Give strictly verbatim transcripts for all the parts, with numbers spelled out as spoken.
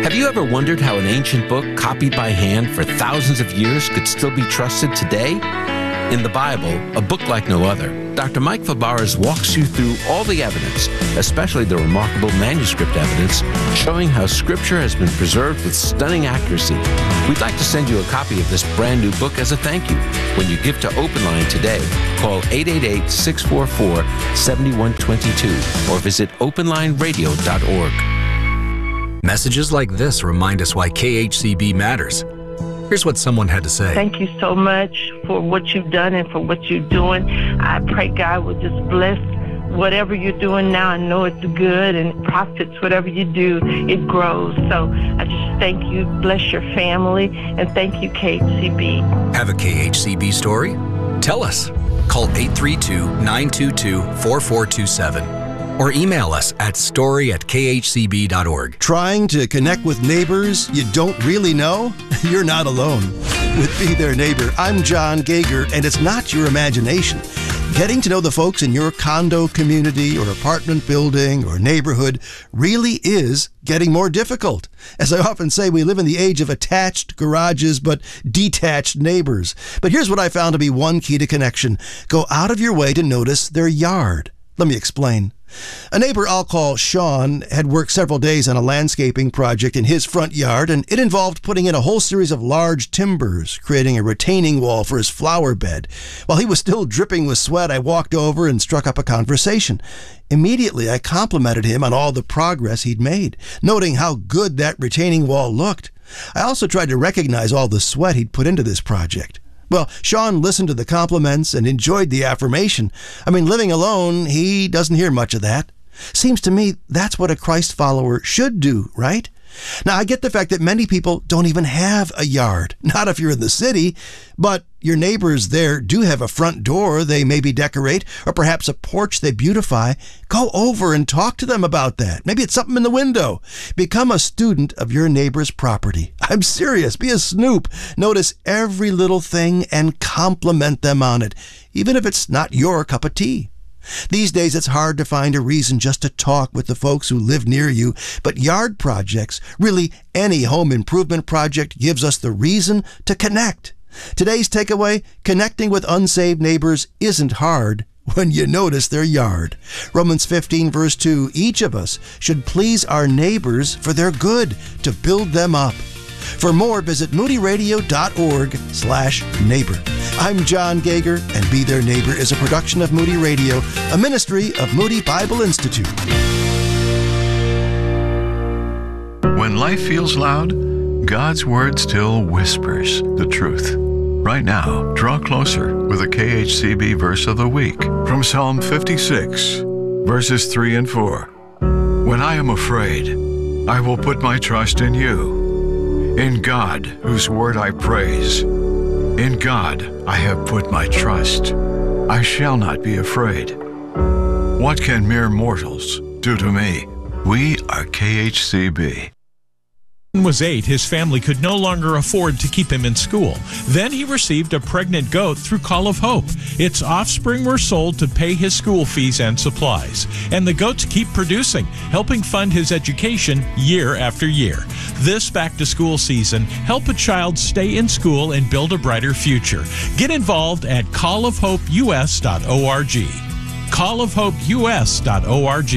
Have you ever wondered how an ancient book copied by hand for thousands of years could still be trusted today? In the Bible, a book like no other, Doctor Mike Fabarez walks you through all the evidence, especially the remarkable manuscript evidence, showing how Scripture has been preserved with stunning accuracy. We'd like to send you a copy of this brand new book as a thank you. When you give to Open Line today, call eight eight eight, six four four, seven one two two or visit open line radio dot org. Messages like this remind us why K H C B matters. Here's what someone had to say. Thank you so much for what you've done and for what you're doing. I pray God will just bless whatever you're doing now. I know it's good and profits. Whatever you do, it grows. So I just thank you. Bless your family. And thank you, K H C B. Have a K H C B story? Tell us. Call eight three two, nine two two, four four two seven. Or email us at story at k h c b dot org. Trying to connect with neighbors you don't really know? You're not alone. With Be Their Neighbor, I'm John Gager, and it's not your imagination. Getting to know the folks in your condo community or apartment building or neighborhood really is getting more difficult. As I often say, we live in the age of attached garages but detached neighbors. But here's what I found to be one key to connection. Go out of your way to notice their yard. Let me explain. A neighbor I'll call Sean had worked several days on a landscaping project in his front yard, and it involved putting in a whole series of large timbers, creating a retaining wall for his flower bed. While he was still dripping with sweat, I walked over and struck up a conversation. Immediately, I complimented him on all the progress he'd made, noting how good that retaining wall looked. I also tried to recognize all the sweat he'd put into this project. Well, Sean listened to the compliments and enjoyed the affirmation. I mean, living alone, he doesn't hear much of that. Seems to me that's what a Christ follower should do, right? Now, I get the fact that many people don't even have a yard, not if you're in the city, but your neighbors there do have a front door they maybe decorate, or perhaps a porch they beautify. Go over and talk to them about that. Maybe it's something in the window. Become a student of your neighbor's property. I'm serious. Be a snoop. Notice every little thing and compliment them on it, even if it's not your cup of tea. These days, it's hard to find a reason just to talk with the folks who live near you, but yard projects, really any home improvement project, gives us the reason to connect. Today's takeaway, connecting with unsaved neighbors isn't hard when you notice their yard. Romans fifteen, verse two, each of us should please our neighbors for their good, to build them up. For more, visit moody radio dot org slash neighbor. I'm John Gager, and Be Their Neighbor is a production of Moody Radio, a ministry of Moody Bible Institute. When life feels loud, God's Word still whispers the truth. Right now, draw closer with a K H C B verse of the week from Psalm fifty-six, verses three and four. When I am afraid, I will put my trust in you. In God, whose word I praise. In God I have put my trust. I shall not be afraid. What can mere mortals do to me? We are K H C B. When he was eight, his family could no longer afford to keep him in school. Then he received a pregnant goat through Call of Hope. Its offspring were sold to pay his school fees and supplies. And the goats keep producing, helping fund his education year after year. This back-to-school season, help a child stay in school and build a brighter future. Get involved at call of hope u s dot org. call of hope u s dot org.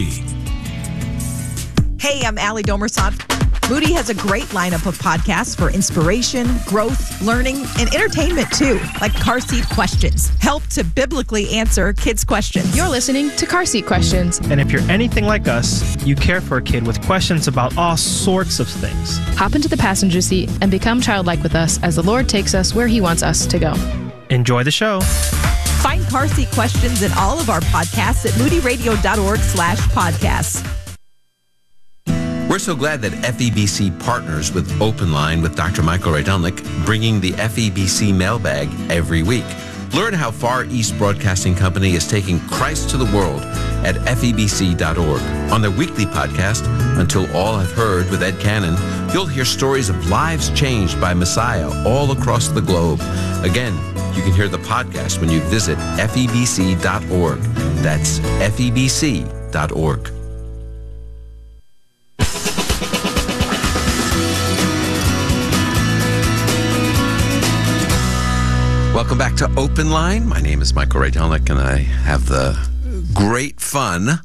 Hey, I'm Allie Domersant. Moody has a great lineup of podcasts for inspiration, growth, learning, and entertainment too, like Car Seat Questions. Help to biblically answer kids' questions. You're listening to Car Seat Questions. And if you're anything like us, you care for a kid with questions about all sorts of things. Hop into the passenger seat and become childlike with us as the Lord takes us where He wants us to go. Enjoy the show. Find Car Seat Questions in all of our podcasts at moody radio dot org slash podcasts. We're so glad that F E B C partners with Open Line with Doctor Michael Rydelnik, bringing the F E B C mailbag every week. Learn how Far East Broadcasting Company is taking Christ to the world at F E B C dot org. On their weekly podcast, Until All Have Heard with Ed Cannon, you'll hear stories of lives changed by Messiah all across the globe. Again, you can hear the podcast when you visit F E B C dot org. That's F E B C dot org. Welcome back to Open Line. My name is Michael Rydelnik, and I have the great fun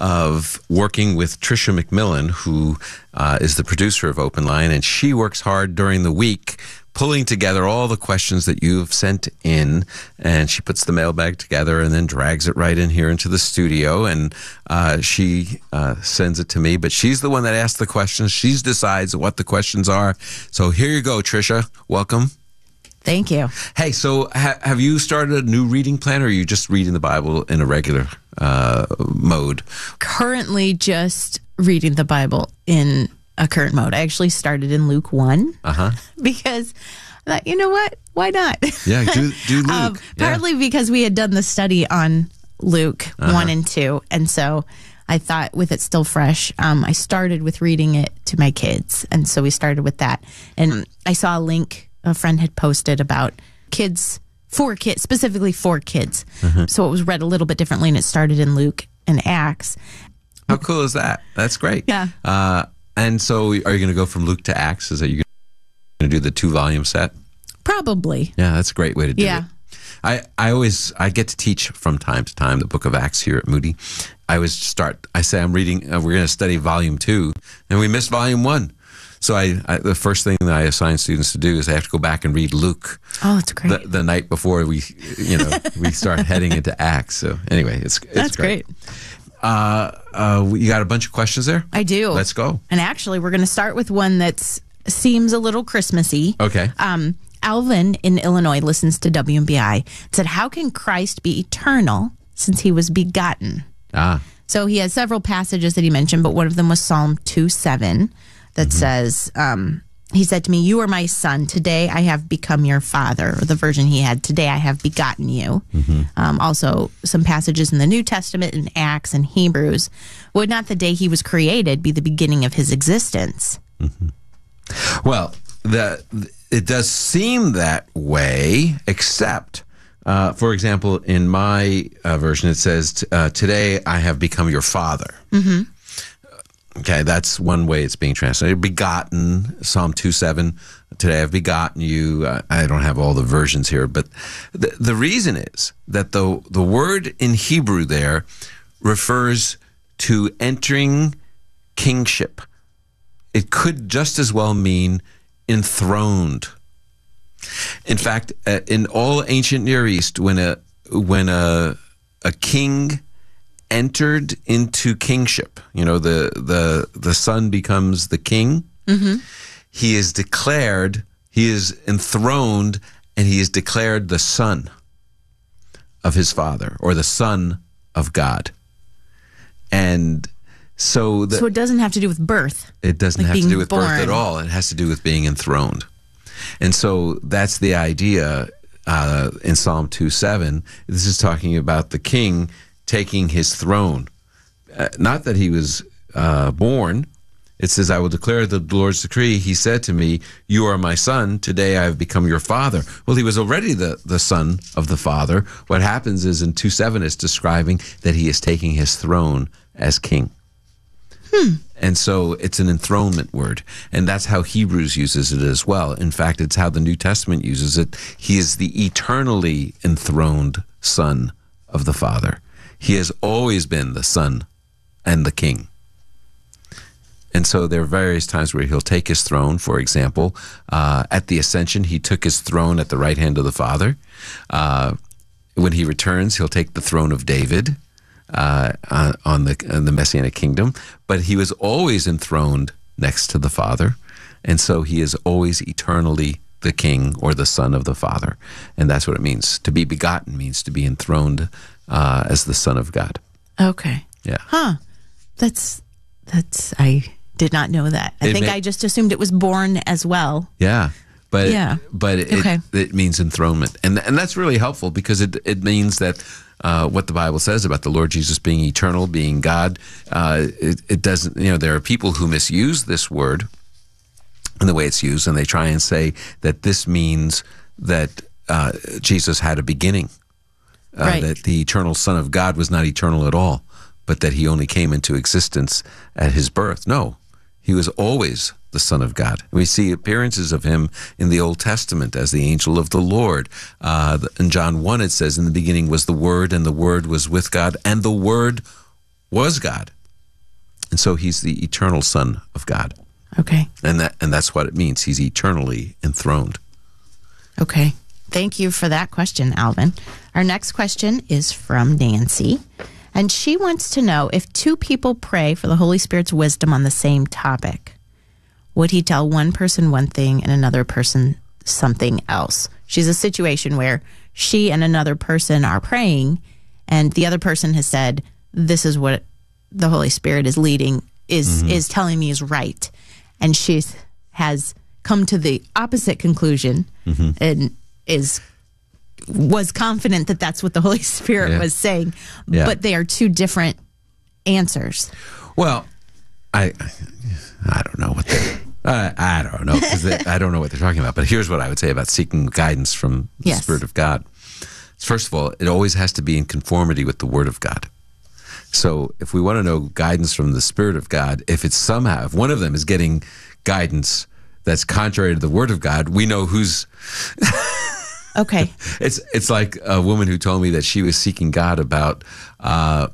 of working with Tricia McMillan, who uh, is the producer of Open Line, and she works hard during the week pulling together all the questions that you've sent in, and she puts the mailbag together and then drags it right in here into the studio, and uh, she uh, sends it to me, but she's the one that asks the questions. She decides what the questions are. So here you go, Tricia. Welcome. Thank you. Hey, so ha- have you started a new reading plan, or are you just reading the Bible in a regular uh, mode? Currently just reading the Bible in a current mode. I actually started in Luke one Uh-huh. because I thought, you know what? Why not? Yeah, do, do Luke. um, yeah. Partly because we had done the study on Luke Uh-huh. one and two. And so I thought with it still fresh, um, I started with reading it to my kids. And so we started with that. And I saw a link a friend had posted about kids, for kids, specifically for kids. Uh-huh. So it was read a little bit differently, and it started in Luke and Acts. How cool is that? That's great. Yeah. Uh, and so are you going to go from Luke to Acts? Is that you're going to do the two-volume set? Probably. Yeah, that's a great way to do Yeah. it. I, I always, I get to teach from time to time the book of Acts here at Moody. I always start, I say I'm reading, uh, we're going to study volume two, and we missed volume one. So I, I, the first thing that I assign students to do is they have to go back and read Luke. Oh, that's great. The, the night before we, you know, we start heading into Acts. So anyway, it's, it's That's great. great. Uh, uh, you got a bunch of questions there? I do. Let's go. And actually, we're going to start with one that seems a little Christmassy. Okay. Um, Alvin in Illinois listens to W M B I. It said, how can Christ be eternal since he was begotten? Ah. So he has several passages that he mentioned, but one of them was Psalm two seven that mm-hmm. says, um, he said to me, you are my son. Today I have become your father. Or the version he had, today I have begotten you. Mm-hmm. Um, also, some passages in the New Testament, in Acts and Hebrews. Would not the day he was created be the beginning of his existence? Mm-hmm. Well, the, it does seem that way, except, uh, for example, in my uh, version, it says, uh, today I have become your father. Mm-hmm. Okay, that's one way it's being translated. Begotten, Psalm two seven, today I've begotten you. Uh, I don't have all the versions here, but the, the reason is that the, the word in Hebrew there refers to entering kingship. It could just as well mean enthroned. In fact, uh, in all ancient Near East, when a when a a king entered into kingship, you know, the the the son becomes the king. Mm-hmm. He is declared, he is enthroned, and he is declared the son of his father, or the son of God. And so, the, so it doesn't have to do with birth. It doesn't like have to do with born. birth at all. It has to do with being enthroned. And so that's the idea uh, in Psalm two seven. This is talking about the king taking his throne. Uh, not that he was uh, born. It says, I will declare the Lord's decree. He said to me, you are my son. Today I have become your father. Well, he was already the, the son of the father. What happens is in two seven, it's describing that he is taking his throne as king. Hmm. And so it's an enthronement word. And that's how Hebrews uses it as well. In fact, it's how the New Testament uses it. He is the eternally enthroned son of the Father. He has always been the son and the king. And so there are various times where he'll take his throne. For example, uh, at the ascension, he took his throne at the right hand of the Father. Uh, when he returns, he'll take the throne of David uh, on the, on the Messianic kingdom. But he was always enthroned next to the Father. And so he is always eternally the king or the son of the Father. And that's what it means. To be begotten means to be enthroned uh, as the Son of God. Okay. Yeah. Huh. That's, that's, I did not know that. I It think may- I just assumed it was born as well. Yeah. But Yeah. but it, Okay. it means enthronement. And and that's really helpful because it it means that uh, what the Bible says about the Lord Jesus being eternal, being God, uh, it, it doesn't, you know, there are people who misuse this word in the way it's used, and they try and say that this means that uh, Jesus had a beginning, uh, Right. that the eternal Son of God was not eternal at all, but that he only came into existence at his birth. No, He was always the Son of God. We see appearances of him in the Old Testament as the angel of the Lord. Uh, in John one, it says, in the beginning was the Word, and the Word was with God, and the Word was God. And so he's the eternal Son of God. Okay. And that and that's what it means. He's eternally enthroned. Okay. Thank you for that question, Alvin. Our next question is from Nancy. And she wants to know, if two people pray for the Holy Spirit's wisdom on the same topic, would he tell one person one thing and another person something else? She's a situation where she and another person are praying, and the other person has said, this is what the Holy Spirit is leading, is mm-hmm. is telling me is right. And she has come to the opposite conclusion mm-hmm. and is was confident that that's what the Holy Spirit yeah. was saying, yeah. but they are two different answers. Well, I I don't know what they uh, I don't know because I don't know what they're talking about. But here's what I would say about seeking guidance from the yes. Spirit of God. First of all, it always has to be in conformity with the Word of God. So if we want to know guidance from the Spirit of God, if it's somehow, if one of them is getting guidance that's contrary to the Word of God, we know who's... Okay. It's it's like a woman who told me that she was seeking God about uh,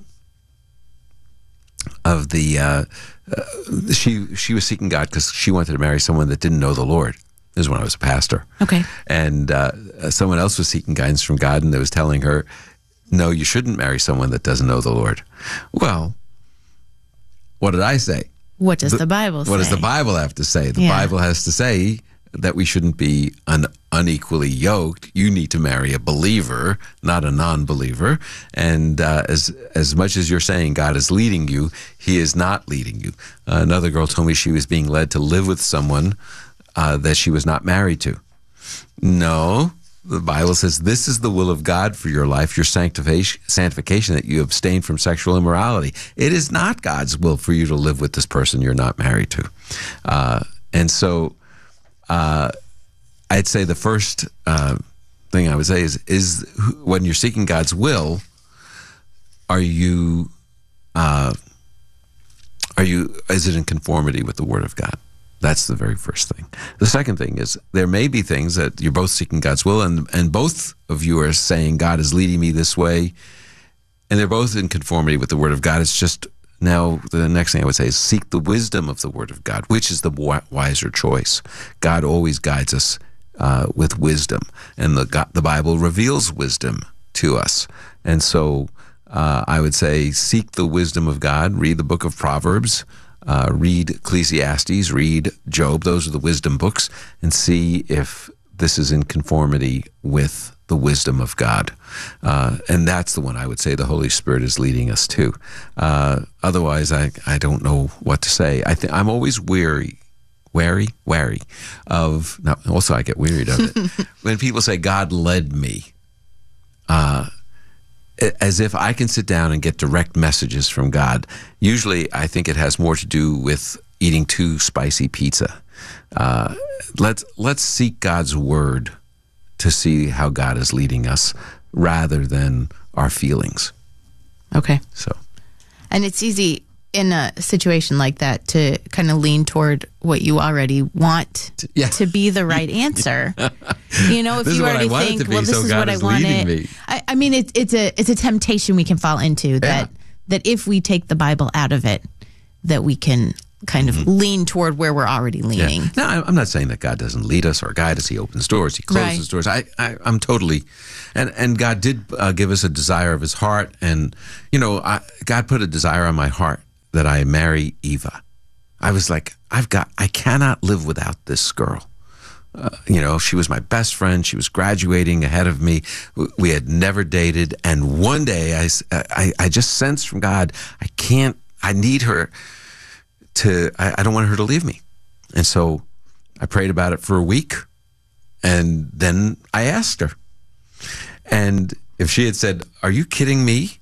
of the uh, uh, she she was seeking God because she wanted to marry someone that didn't know the Lord. This is when I was a pastor. Okay. And uh, someone else was seeking guidance from God, and they was telling her, "No, you shouldn't marry someone that doesn't know the Lord." Well, what did I say? What does the, the Bible say? What does the Bible have to say? The yeah. Bible has to say that we shouldn't be un unequally yoked. You need to marry a believer, not a non-believer. And uh, as as much as you're saying God is leading you, he is not leading you. Uh, another girl told me she was being led to live with someone uh, that she was not married to. No, the Bible says this is the will of God for your life, your sanctification, sanctification, that you abstain from sexual immorality. It is not God's will for you to live with this person you're not married to. Uh, and so... Uh, I'd say the first uh, thing I would say is, is when you're seeking God's will, are you, uh, are you, is it in conformity with the Word of God? That's the very first thing. The second thing is there may be things that you're both seeking God's will, and, and both of you are saying, God is leading me this way, and they're both in conformity with the Word of God. It's just, now, the next thing I would say is seek the wisdom of the Word of God, which is the wiser choice. God always guides us uh, with wisdom, and the God, the Bible reveals wisdom to us. And so uh, I would say seek the wisdom of God, read the book of Proverbs, uh, read Ecclesiastes, read Job. Those are the wisdom books, and see if this is in conformity with the wisdom of God. Uh, and that's the one I would say the Holy Spirit is leading us to. Uh, otherwise, I, I don't know what to say. I think I'm always weary, wary, wary of, now also I get wearied of it, when people say, God led me, uh, as if I can sit down and get direct messages from God. Usually, I think it has more to do with eating too spicy pizza. Uh, let's, let's seek God's word to see how God is leading us rather than our feelings. Okay. So, and it's easy in a situation like that to kind of lean toward what you already want yeah. to be the right answer. You know, if this you is already what I want think, it to be, well, this so is God what is I want leading it. me. I, I mean, it's it's a it's a temptation we can fall into that Yeah. that if we take the Bible out of it, that we can kind of Mm-hmm. lean toward where we're already leaning. Yeah. No, I'm not saying that God doesn't lead us or guide us. He opens doors. He closes Right. doors. I, I, I'm totally, and and God did uh, give us a desire of His heart, and you know, I, God put a desire on my heart that I marry Eva. I was like, I've got, I cannot live without this girl. Uh, you know, she was my best friend. She was graduating ahead of me. We had never dated, and one day I, I, I just sensed from God, I can't, I need her. To, I, I don't want her to leave me. And so I prayed about it for a week, and then I asked her. And if she had said, are you kidding me?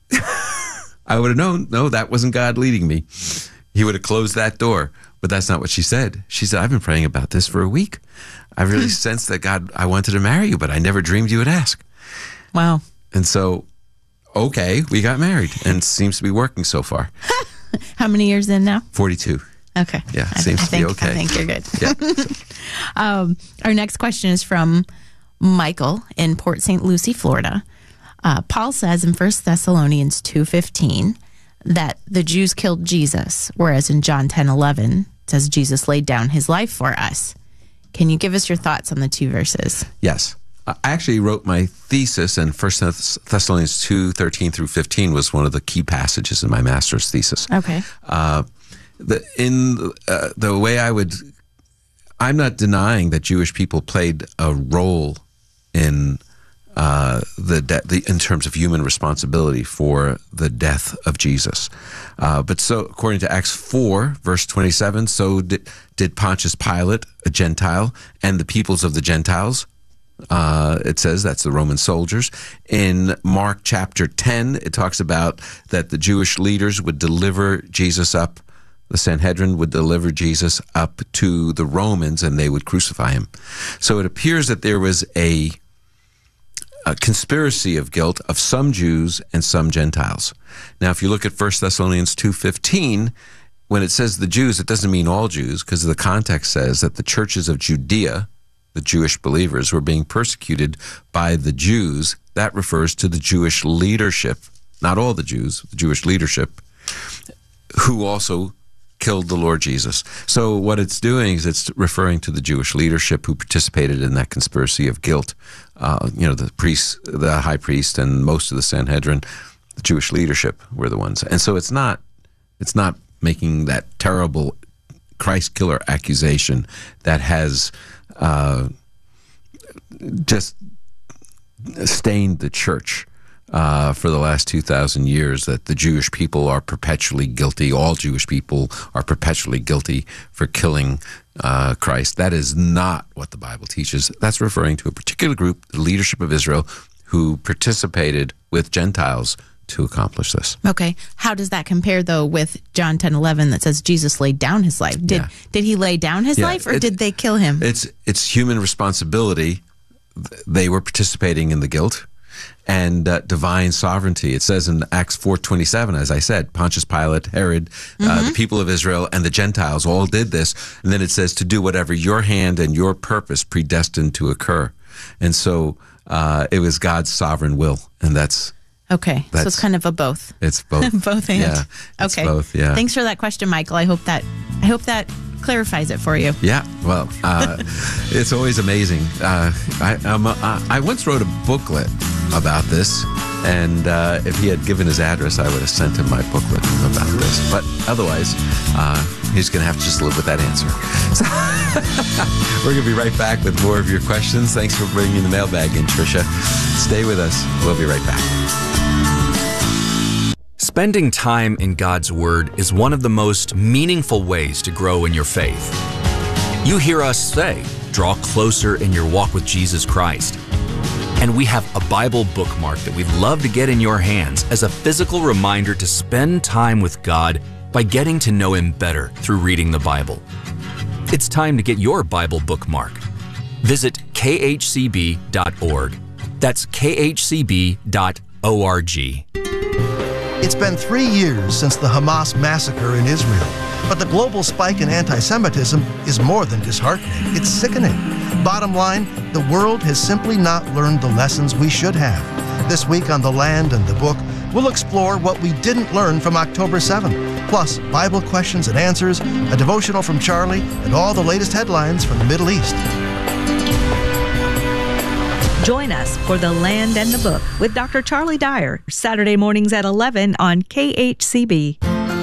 I would have known, no, that wasn't God leading me. He would have closed that door. But that's not what she said. She said, I've been praying about this for a week. I really sensed that God, I wanted to marry you, but I never dreamed you would ask. Wow. And so, okay, we got married, and it seems to be working so far. How many years in now? forty-two. Okay. Yeah, I, seems I to think, be okay. I think you're good. Yeah. um, our next question is from Michael in Port Saint Lucie, Florida. Uh, Paul says in First Thessalonians two fifteen that the Jews killed Jesus, whereas in John ten eleven it says Jesus laid down his life for us. Can you give us your thoughts on the two verses? Yes. I actually wrote my thesis, and First Thessalonians two thirteen through fifteen was one of the key passages in my master's thesis. Okay. Uh, the, in uh, the way I would, I'm not denying that Jewish people played a role in uh, the, de- the in terms of human responsibility for the death of Jesus. Uh, but so, according to Acts four, verse twenty-seven, so did, did Pontius Pilate, a Gentile, and the peoples of the Gentiles. Uh, it says that's the Roman soldiers. In Mark chapter ten, it talks about that the Jewish leaders would deliver Jesus up, the Sanhedrin would deliver Jesus up to the Romans, and they would crucify him. So it appears that there was a, a conspiracy of guilt of some Jews and some Gentiles. Now, if you look at First Thessalonians two fifteen, when it says the Jews, it doesn't mean all Jews, because the context says that the churches of Judea, the Jewish believers, were being persecuted by the Jews. That refers to the Jewish leadership, not all the Jews, the Jewish leadership, who also killed the Lord Jesus. So what it's doing is it's referring to the Jewish leadership who participated in that conspiracy of guilt. Uh, you know, the priests, the high priest, and most of the Sanhedrin, the Jewish leadership were the ones. And so it's not, it's not making that terrible Christ killer accusation that has uh, just stained the church uh, for the last two thousand years, that the Jewish people are perpetually guilty, all Jewish people are perpetually guilty for killing uh, Christ. That is not what the Bible teaches. That's referring to a particular group, the leadership of Israel, who participated with Gentiles to accomplish this. Okay. How does that compare, though, with John ten eleven that says Jesus laid down his life? Did Yeah. did he lay down his Yeah, life, or it- did they kill him? It's it's human responsibility. They were participating in the guilt, and uh, divine sovereignty. It says in Acts four twenty-seven, as I said, Pontius Pilate, Herod, uh, the people of Israel, and the Gentiles all did this. And then it says to do whatever your hand and your purpose predestined to occur. And so uh, it was God's sovereign will, and that's Okay, so That's- it's kind of a both. it's both. both and. Yeah, it's okay. both. Yeah. Thanks for that question, Michael. I hope that I hope that clarifies it for you. Yeah, well, uh, it's always amazing. Uh, I, I'm a, I once wrote a booklet about this, and uh, if he had given his address, I would have sent him my booklet about this. But otherwise, uh, he's going to have to just live with that answer. So we're going to be right back with more of your questions. Thanks for bringing the mailbag in, Tricia. Stay with us. We'll be right back. Spending time in God's Word is one of the most meaningful ways to grow in your faith. You hear us say, draw closer in your walk with Jesus Christ. And we have a Bible bookmark that we'd love to get in your hands as a physical reminder to spend time with God by getting to know Him better through reading the Bible. It's time to get your Bible bookmark. Visit k h c b dot org. That's k h c b dot org. It's been three years since the Hamas massacre in Israel, but the global spike in anti-Semitism is more than disheartening. It's sickening. Bottom line, the world has simply not learned the lessons we should have. This week on The Land and the Book, we'll explore what we didn't learn from October seventh, plus Bible questions and answers, a devotional from Charlie, and all the latest headlines from the Middle East. Join us for The Land and the Book with Doctor Charlie Dyer, Saturday mornings at eleven on K H C B.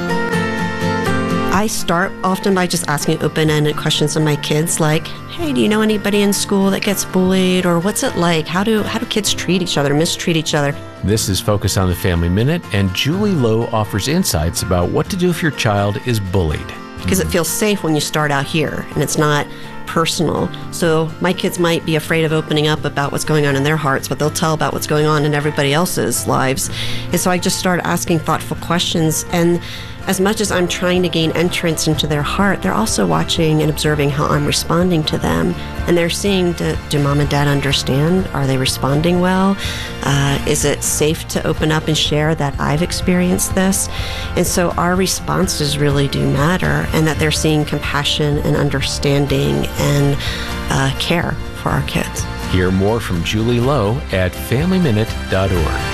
I start often by just asking open-ended questions of my kids, like, hey, do you know anybody in school that gets bullied? Or what's it like? How do how do kids treat each other, mistreat each other? This is Focus on the Family Minute, and Julie Lowe offers insights about what to do if your child is bullied. Because it feels safe when you start out here, and it's not personal. So my kids might be afraid of opening up about what's going on in their hearts, but they'll tell about what's going on in everybody else's lives. And so I just started asking thoughtful questions, and as much as I'm trying to gain entrance into their heart, they're also watching and observing how I'm responding to them. And they're seeing, do, do mom and dad understand? Are they responding well? Uh, is it safe to open up and share that I've experienced this? And so our responses really do matter, and that they're seeing compassion and understanding and uh, care for our kids. Hear more from Julie Lowe at family minute dot org.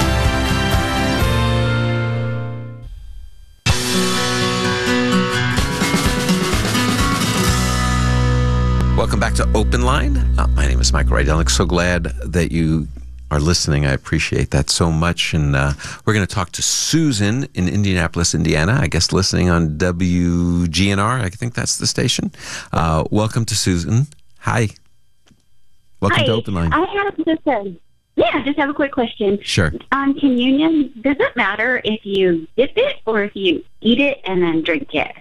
Welcome back to Open Line. Uh, my name is Michael Rydelnik. So glad that you are listening. I appreciate that so much. And uh, we're going to talk to Susan in Indianapolis, Indiana, I guess listening on W G N R. I think that's the station. Uh, welcome to Susan. Hi. Welcome Hi. to Open Line. I have just a, yeah, just have a quick question. Sure. On communion, does it matter if you dip it or if you eat it and then drink it?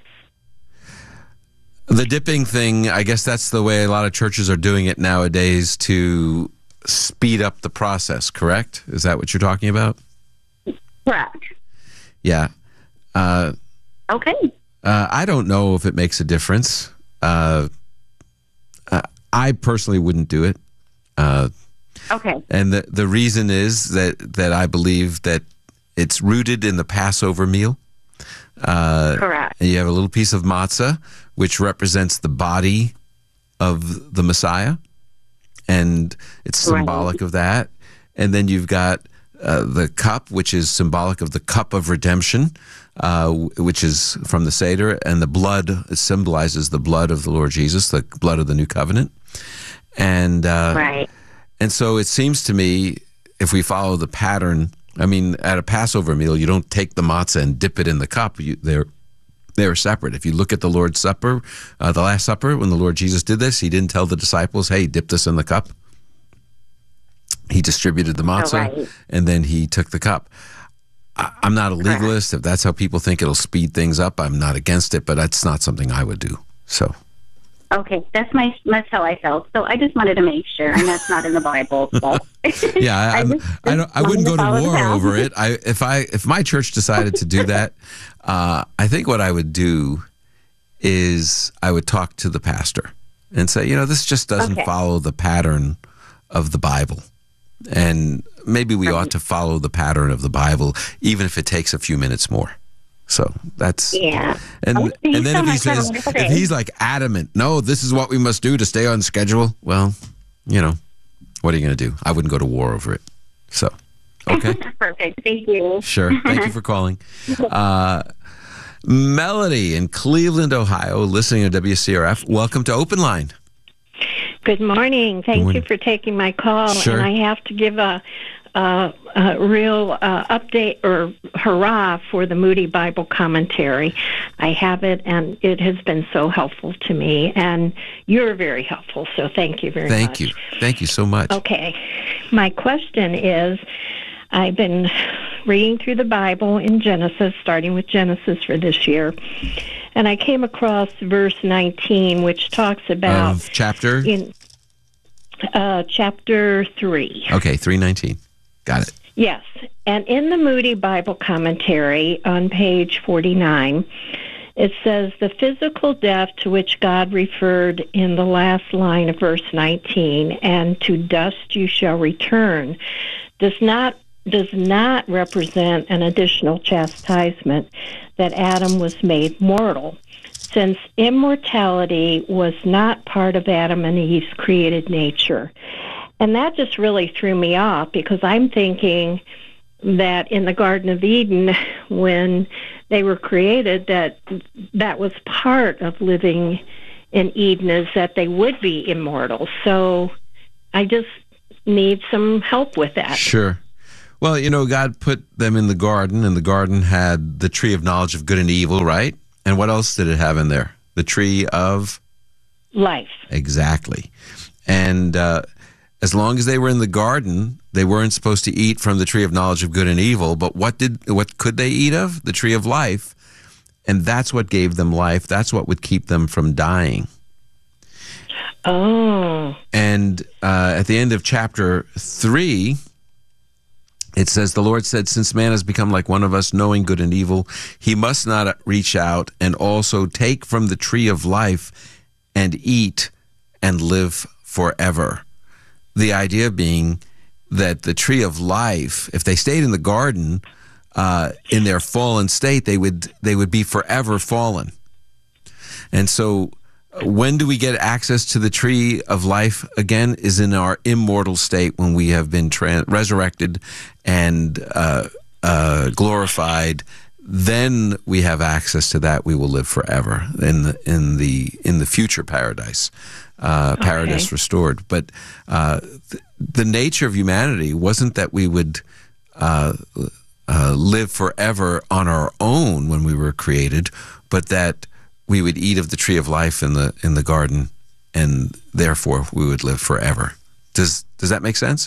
The dipping thing, I guess that's the way a lot of churches are doing it nowadays to speed up the process, correct? Is that what you're talking about? Correct. Yeah. Uh, okay. Uh, I don't know if it makes a difference. Uh, uh, I personally wouldn't do it. Uh, okay. And the, the reason is that, that I believe that it's rooted in the Passover meal. Uh, Correct. And you have a little piece of matzah, which represents the body of the Messiah, and it's symbolic right. of that. And then you've got uh, the cup, which is symbolic of the cup of redemption, uh, which is from the Seder, and the blood it symbolizes the blood of the Lord Jesus, the blood of the new covenant. And uh, right. And so it seems to me, if we follow the pattern, I mean, at a Passover meal, you don't take the matzah and dip it in the cup. You, they're they're separate. If you look at the Lord's Supper, uh, the Last Supper, when the Lord Jesus did this, he didn't tell the disciples, hey, dip this in the cup. He distributed the matzah, oh, right. and then he took the cup. I, I'm not a legalist. Correct. If that's how people think it'll speed things up, I'm not against it, but that's not something I would do. So. Okay, that's my that's how I felt. So I just wanted to make sure, and that's not in the Bible. So. yeah, I, I, just, I don't. I wouldn't go to war over it. I if I if my church decided to do that, uh, I think what I would do is I would talk to the pastor and say, you know, this just doesn't okay. follow the pattern of the Bible, and maybe we okay. ought to follow the pattern of the Bible, even if it takes a few minutes more. So that's yeah. And oh, and then so if he says if he's like adamant, no, this is what we must do to stay on schedule. Well, you know, what are you going to do? I wouldn't go to war over it. So, okay. Perfect. Thank you. Sure. Thank you for calling. Uh, Melody in Cleveland, Ohio, listening to W C R F. Welcome to Open Line. Good morning. Thank Good morning. you for taking my call. Sure. And I have to give a. Uh, a real uh, update or hurrah for the Moody Bible Commentary. I have it, and it has been so helpful to me, and you're very helpful, so thank you very thank much. Thank you. Thank you so much. Okay. My question is, I've been reading through the Bible in Genesis, starting with Genesis for this year, and I came across verse nineteen, which talks about... Of chapter? In uh, chapter three. Okay, three nineteen. Got it. Yes. And in the Moody Bible Commentary on page forty-nine, it says, the physical death to which God referred in the last line of verse nineteen, and to dust you shall return, does not does not represent an additional chastisement that Adam was made mortal, since immortality was not part of Adam and Eve's created nature. And that just really threw me off, because I'm thinking that in the Garden of Eden, when they were created, that that was part of living in Eden, is that they would be immortal. So I just need some help with that. Sure. Well, you know, God put them in the garden, and the garden had the tree of knowledge of good and evil, right? And what else did it have in there? The tree of? Life. Exactly. And uh, as long as they were in the garden, they weren't supposed to eat from the tree of knowledge of good and evil. But what did what could they eat of? The tree of life. And that's what gave them life. That's what would keep them from dying. Oh. And uh, at the end of chapter three, It says, the Lord said, since man has become like one of us, knowing good and evil, he must not reach out and also take from the tree of life and eat and live forever. The idea being that the tree of life, if they stayed in the garden uh, in their fallen state, they would they would be forever fallen. And so when do we get access to the tree of life again? Is in our immortal state when we have been tra- resurrected and uh, uh, glorified. Then we have access to that. We will live forever in the in the in the future paradise, uh, paradise Okay. restored. But uh, th- the nature of humanity wasn't that we would uh, uh, live forever on our own when we were created, but that we would eat of the tree of life in the in the garden, and therefore we would live forever. Does does that make sense?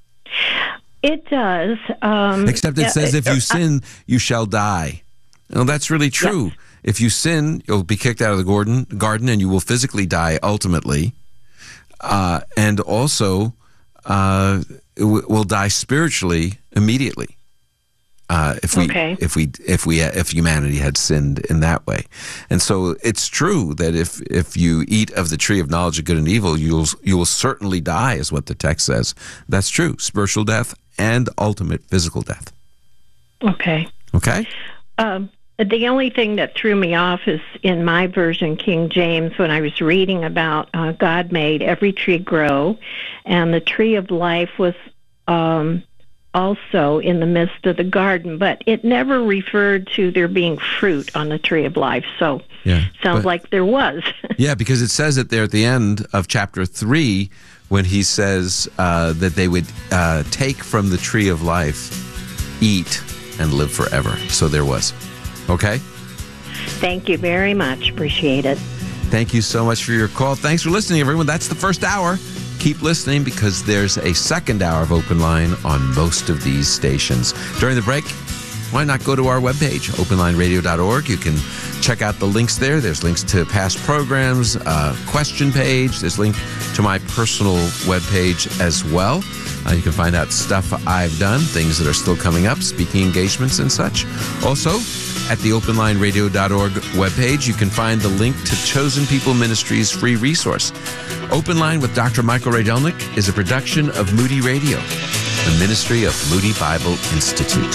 It does. Um, Except it says, if you uh, sin, you shall die. Well, that's really true. If you sin, you'll be kicked out of the garden, garden and you will physically die ultimately. Uh, and also, uh, will die spiritually immediately. Uh, if we, Okay. if we, if we, if humanity had sinned in that way, and so it's true that if if you eat of the tree of knowledge of good and evil, you'll you will certainly die, is what the text says. That's true, spiritual death and ultimate physical death. Okay. Okay. Um, the only thing that threw me off is in my version, King James, when I was reading about uh, God made every tree grow, and the tree of life was um, also in the midst of the garden, but it never referred to there being fruit on the tree of life. So Yeah, sounds but- like there was. Yeah, because it says it there at the end of chapter three when he says uh, that they would uh, take from the tree of life, eat, and live forever. So there was. Okay? Thank you very much. Appreciate it. Thank you so much for your call. Thanks for listening, everyone. That's the first hour. Keep listening because there's a second hour of Open Line on most of these stations. During the break, why not go to our webpage, open line radio dot org. You can check out the links there. There's links to past programs, uh, question page. There's a link to my personal webpage as well. Uh, you can find out stuff I've done, things that are still coming up, speaking engagements and such. Also, at the open line radio dot org webpage, you can find the link to Chosen People Ministries' free resource. Open Line with Doctor Michael Rydelnik is a production of Moody Radio, the ministry of Moody Bible Institute.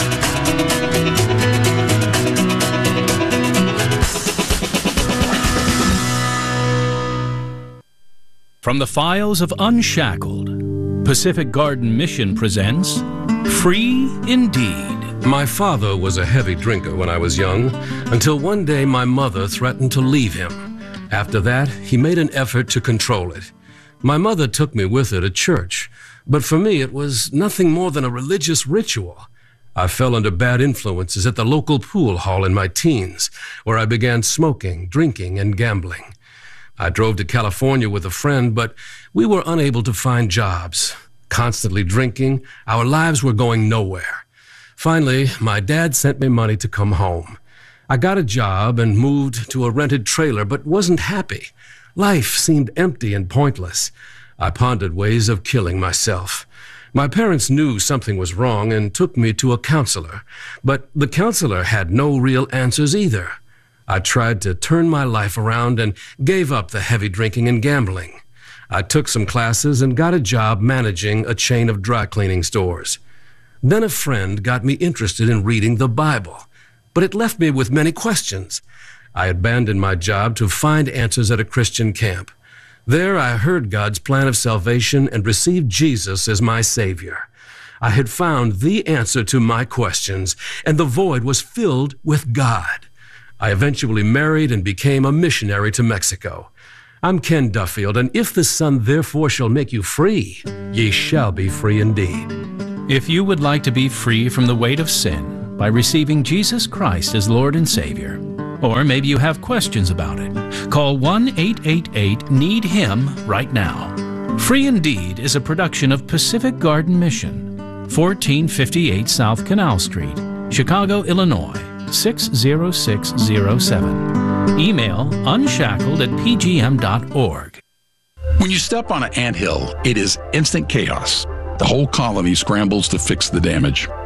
From the files of Unshackled, Pacific Garden Mission presents Free Indeed. My father was a heavy drinker when I was young, until one day my mother threatened to leave him. After that, he made an effort to control it. My mother took me with her to church, but for me it was nothing more than a religious ritual. I fell under bad influences at the local pool hall in my teens, where I began smoking, drinking, and gambling. I drove to California with a friend, but we were unable to find jobs. Constantly drinking, our lives were going nowhere. Finally, my dad sent me money to come home. I got a job and moved to a rented trailer, but wasn't happy. Life seemed empty and pointless. I pondered ways of killing myself. My parents knew something was wrong and took me to a counselor, but the counselor had no real answers either. I tried to turn my life around and gave up the heavy drinking and gambling. I took some classes and got a job managing a chain of dry cleaning stores. Then a friend got me interested in reading the Bible, but it left me with many questions. I abandoned my job to find answers at a Christian camp. There I heard God's plan of salvation and received Jesus as my Savior. I had found the answer to my questions, and the void was filled with God. I eventually married and became a missionary to Mexico. I'm Ken Duffield, and if the Son therefore shall make you free, ye shall be free indeed. If you would like to be free from the weight of sin by receiving Jesus Christ as Lord and Savior, or maybe you have questions about it, call one eight eight eight need him right now. Free Indeed is a production of Pacific Garden Mission, fourteen fifty-eight South Canal Street, Chicago, Illinois, six zero six zero seven. Email unshackled at p g m dot org. When you step on an anthill, it is instant chaos. The whole colony scrambles to fix the damage.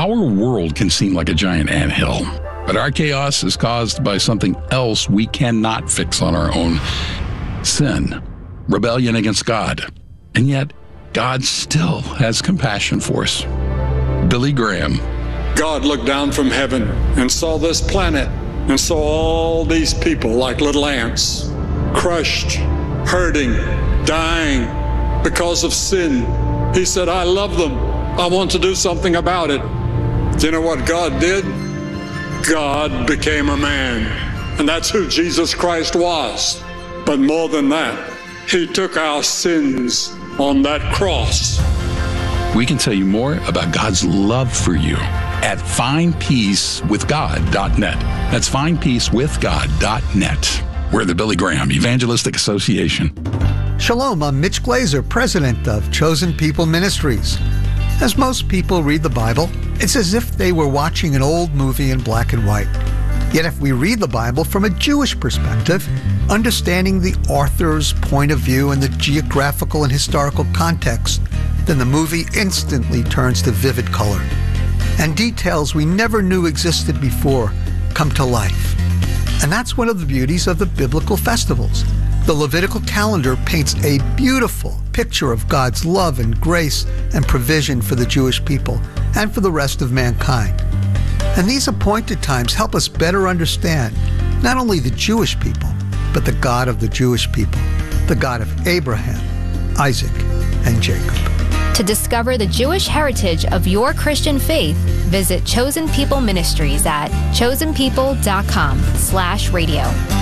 Our world can seem like a giant anthill, but our chaos is caused by something else we cannot fix on our own. Sin, rebellion against God. And yet, God still has compassion for us. Billy Graham. God looked down from heaven and saw this planet and saw all these people like little ants, crushed, hurting, dying because of sin. He said, I love them. I want to do something about it. Do you know what God did? God became a man. And that's who Jesus Christ was. But more than that, he took our sins on that cross. We can tell you more about God's love for you at find peace with god dot net. That's find peace with god dot net. We're the Billy Graham Evangelistic Association. Shalom, I'm Mitch Glazer, president of Chosen People Ministries. As most people read the Bible, it's as if they were watching an old movie in black and white. Yet if we read the Bible from a Jewish perspective, understanding the author's point of view and the geographical and historical context, then the movie instantly turns to vivid color. And details we never knew existed before come to life. And that's one of the beauties of the biblical festivals. The Levitical calendar paints a beautiful picture of God's love and grace and provision for the Jewish people and for the rest of mankind. And these appointed times help us better understand not only the Jewish people, but the God of the Jewish people, the God of Abraham, Isaac, and Jacob. To discover the Jewish heritage of your Christian faith, visit Chosen People Ministries at chosen people dot com slash radio.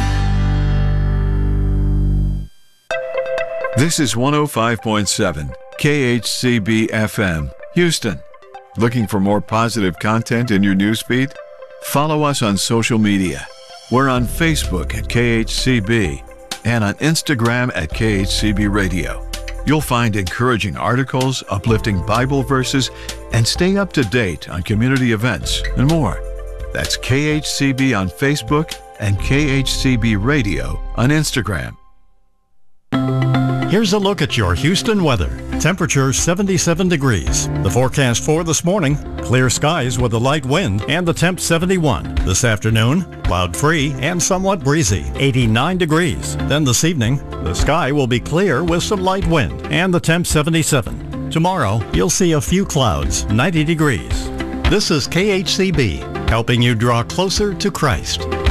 This is one oh five point seven K H C B F M, Houston. Looking for more positive content in your newsfeed? Follow us on social media. We're on Facebook at K H C B and on Instagram at K H C B Radio. You'll find encouraging articles, uplifting Bible verses, and stay up to date on community events and more. That's K H C B on Facebook and K H C B Radio on Instagram. Here's a look at your Houston weather. Temperature seventy-seven degrees. The forecast for this morning, clear skies with a light wind and the temp seventy-one. This afternoon, cloud-free and somewhat breezy, eighty-nine degrees. Then this evening, the sky will be clear with some light wind and the temp seventy-seven. Tomorrow, you'll see a few clouds, ninety degrees. This is K H C B, helping you draw closer to Christ.